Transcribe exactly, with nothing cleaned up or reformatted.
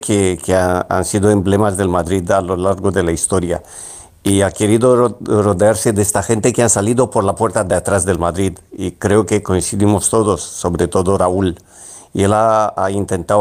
que, que ha- han sido emblemas del Madrid a lo largo de la historia. Y ha querido ro- rodearse de esta gente que han salido por la puerta de atrás del Madrid. Y creo que coincidimos todos, sobre todo Raúl. Y él ha ha intentado